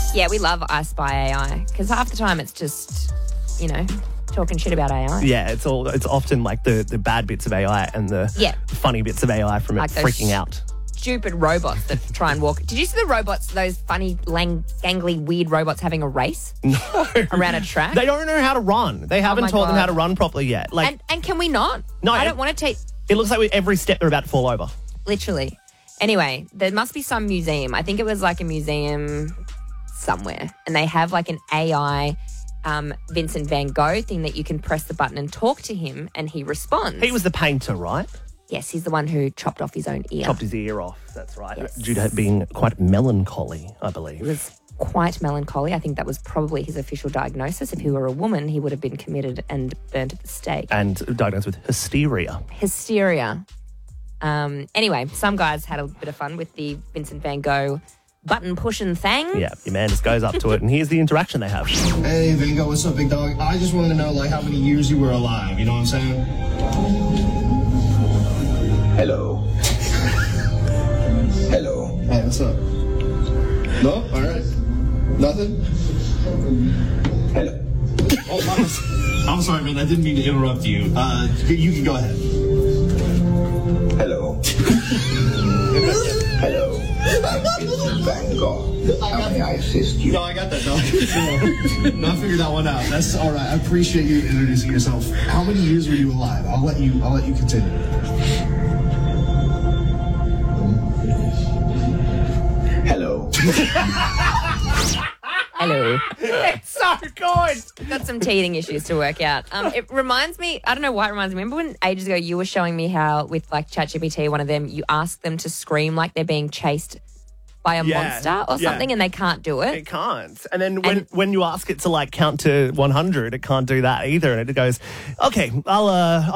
Yeah, we love I Spy AI because half the time it's just, talking shit about AI. Yeah, it's often like the bad bits of AI and the funny bits of AI from Like it those freaking out. Stupid robots that try and walk. Did you see the robots, those funny, gangly, weird robots having a race around a track? They don't know how to run. They haven't my taught them God. how to run properly yet. Like, and can we not? No, I don't want to take... it looks like with every step they're about to fall over. Literally. Anyway, there must be some museum. I think it was like a museum somewhere. And they have like an AI Vincent van Gogh thing that you can press the button and talk to him and he responds. He was the painter, right? Yes, he's the one who chopped off his own ear. Chopped his ear off, that's right. Yes. Due to it being quite melancholy, I believe. It was quite melancholy. I think that was probably his official diagnosis. If he were a woman, he would have been committed and burnt at the stake. And diagnosed with hysteria. Hysteria. Anyway, some guys had a bit of fun with the Vincent van Gogh button pushing thing. Yeah, your man just goes up to it and here's the interaction they have. Hey, Van Gogh, what's up, big dog? I just wanted to know, how many years you were alive, you know what I'm saying? Hello. Hello. Hey, what's up? No? All right. Nothing? Hello. Oh, I'm sorry, man. I didn't mean to interrupt you. You can go ahead. Hello. Hello. I'm Vincent van Gogh. How may I assist you? No, I got that, dog. No, I figured that one out. That's all right. I appreciate you introducing yourself. How many years were you alive? I'll let you continue. Hello. Hello. It's so good. Got some teething issues to work out. It reminds me, I don't know why it reminds me. Remember when ages ago you were showing me how with like ChatGPT, one of them, you ask them to scream like they're being chased by a monster or something and they can't do it. It can't. And then when you ask it to like count to 100, it can't do that either. And it goes, okay, I'll